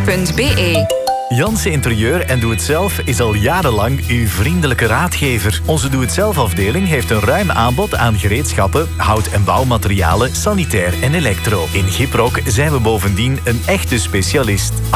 giprock.be. Jansen Interieur en Doe-het-zelf is al jarenlang uw vriendelijke raadgever. Onze Doe-het-zelf-afdeling heeft een ruim aanbod aan gereedschappen, hout- en bouwmaterialen, sanitair en elektro. In Giprock zijn we bovendien een echte specialist.